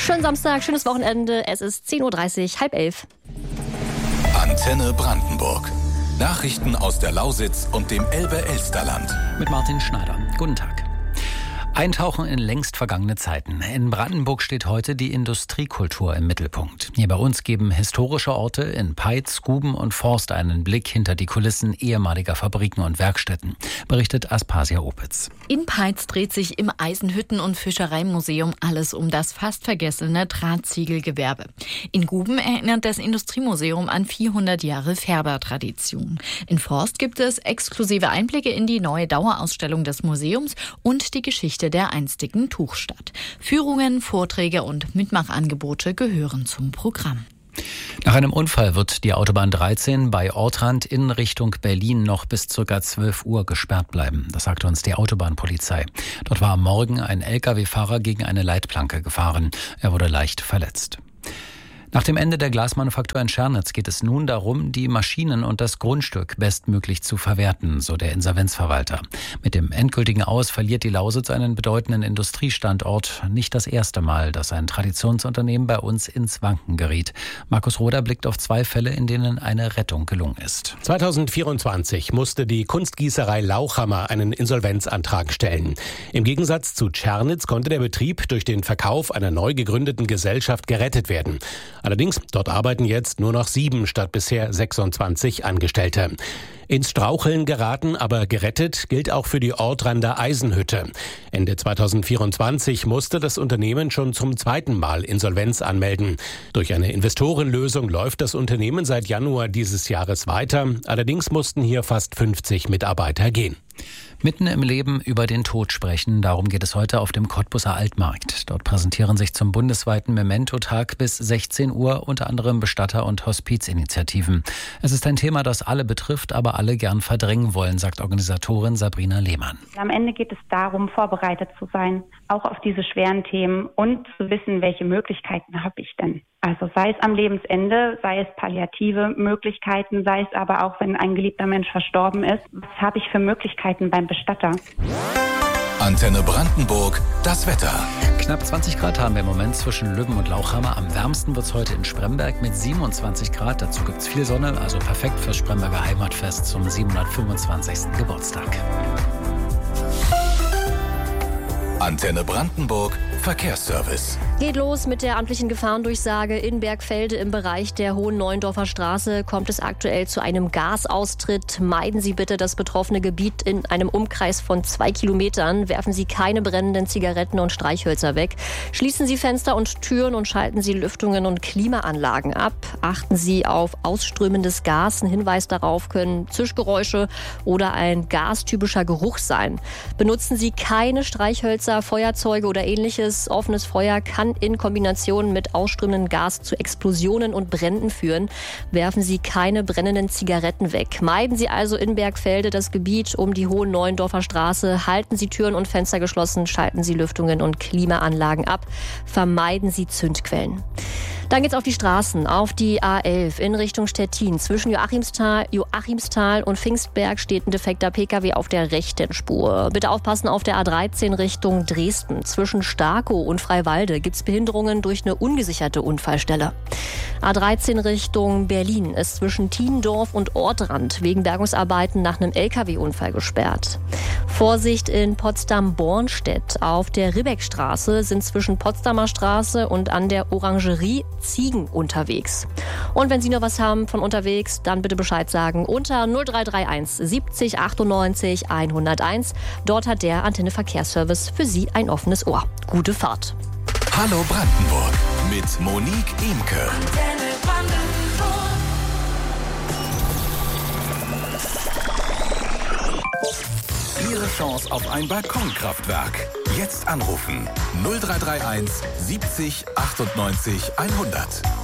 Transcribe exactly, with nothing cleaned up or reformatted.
Schönen Samstag, schönes Wochenende. Es ist zehn Uhr dreißig, halb elf. Antenne Brandenburg. Nachrichten aus der Lausitz und dem Elbe-Elsterland. Mit Martin Schneider. Guten Tag. Eintauchen in längst vergangene Zeiten. In Brandenburg steht heute die Industriekultur im Mittelpunkt. Hier bei uns geben historische Orte in Peitz, Guben und Forst einen Blick hinter die Kulissen ehemaliger Fabriken und Werkstätten, berichtet Aspasia Opitz. In Peitz dreht sich im Eisenhütten- und Fischereimuseum alles um das fast vergessene Drahtsiegelgewerbe. In Guben erinnert das Industriemuseum an vierhundert Jahre Färbertradition. In Forst gibt es exklusive Einblicke in die neue Dauerausstellung des Museums und die Geschichte der einstigen Tuchstadt. Führungen, Vorträge und Mitmachangebote gehören zum Programm. Nach einem Unfall wird die Autobahn dreizehn bei Ortrand in Richtung Berlin noch bis ca. zwölf Uhr gesperrt bleiben. Das sagte uns die Autobahnpolizei. Dort war am Morgen ein L K W-Fahrer gegen eine Leitplanke gefahren. Er wurde leicht verletzt. Nach dem Ende der Glasmanufaktur in Schernitz geht es nun darum, die Maschinen und das Grundstück bestmöglich zu verwerten, so der Insolvenzverwalter. Mit dem endgültigen Aus verliert die Lausitz einen bedeutenden Industriestandort. Nicht das erste Mal, dass ein Traditionsunternehmen bei uns ins Wanken geriet. Markus Roder blickt auf zwei Fälle, in denen eine Rettung gelungen ist. zweitausendvierundzwanzig musste die Kunstgießerei Lauchhammer einen Insolvenzantrag stellen. Im Gegensatz zu Tschernitz konnte der Betrieb durch den Verkauf einer neu gegründeten Gesellschaft gerettet werden. Allerdings, dort arbeiten jetzt nur noch sieben statt bisher sechsundzwanzig Angestellte. Ins Straucheln geraten, aber gerettet gilt auch für die Ortrander Eisenhütte. Ende zweitausendvierundzwanzig musste das Unternehmen schon zum zweiten Mal Insolvenz anmelden. Durch eine Investorenlösung läuft das Unternehmen seit Januar dieses Jahres weiter. Allerdings mussten hier fast fünfzig Mitarbeiter gehen. Mitten im Leben über den Tod sprechen, darum geht es heute auf dem Cottbuser Altmarkt. Dort präsentieren sich zum bundesweiten Memento-Tag bis sechzehn Uhr unter anderem Bestatter- und Hospizinitiativen. Es ist ein Thema, das alle betrifft, aber alle gern verdrängen wollen, sagt Organisatorin Sabrina Lehmann. Am Ende geht es darum, vorbereitet zu sein, auch auf diese schweren Themen und zu wissen, welche Möglichkeiten habe ich denn. Also sei es am Lebensende, sei es palliative Möglichkeiten, sei es aber auch, wenn ein geliebter Mensch verstorben ist. Was habe ich für Möglichkeiten beim Bestatter? Antenne Brandenburg, das Wetter. Knapp zwanzig Grad haben wir im Moment zwischen Lübben und Lauchhammer. Am wärmsten wird es heute in Spremberg mit siebenundzwanzig Grad. Dazu gibt es viel Sonne, also perfekt fürs Spremberger Heimatfest zum siebenhundertfünfundzwanzigsten Geburtstag. Antenne Brandenburg, Verkehrsservice. Geht los mit der amtlichen Gefahrendurchsage. In Bergfelde im Bereich der Hohen Neuendorfer Straße kommt es aktuell zu einem Gasaustritt. Meiden Sie bitte das betroffene Gebiet in einem Umkreis von zwei Kilometern. Werfen Sie keine brennenden Zigaretten und Streichhölzer weg. Schließen Sie Fenster und Türen und schalten Sie Lüftungen und Klimaanlagen ab. Achten Sie auf ausströmendes Gas. Ein Hinweis darauf können Zischgeräusche oder ein gastypischer Geruch sein. Benutzen Sie keine Streichhölzer, Feuerzeuge oder ähnliches. Offenes Feuer kann in Kombination mit ausströmendem Gas zu Explosionen und Bränden führen. Werfen Sie keine brennenden Zigaretten weg. Meiden Sie also in Bergfelde das Gebiet um die Hohen Neuendorfer Straße. Halten Sie Türen und Fenster geschlossen. Schalten Sie Lüftungen und Klimaanlagen ab. Vermeiden Sie Zündquellen. Dann geht's auf die Straßen, auf die A elf in Richtung Stettin. Zwischen Joachimsthal, Joachimsthal und Pfingstberg steht ein defekter Pkw auf der rechten Spur. Bitte aufpassen auf der A dreizehn Richtung Dresden. Zwischen Starkow und Freiwalde gibt's Behinderungen durch eine ungesicherte Unfallstelle. A dreizehn Richtung Berlin ist zwischen Tiendorf und Ortrand wegen Bergungsarbeiten nach einem L K W-Unfall gesperrt. Vorsicht in Potsdam-Bornstedt. Auf der Ribbeckstraße sind zwischen Potsdamer Straße und an der Orangerie Ziegen unterwegs. Und wenn Sie noch was haben von unterwegs, dann bitte Bescheid sagen unter null drei drei eins siebzig achtundneunzig hunderteins. Dort hat der Antenne Verkehrsservice für Sie ein offenes Ohr. Gute Fahrt. Hallo Brandenburg mit Monique Imke. Antenne Brandenburg. Ihre Chance auf ein Balkonkraftwerk. Jetzt anrufen null drei drei eins siebzig achtundneunzig hundert.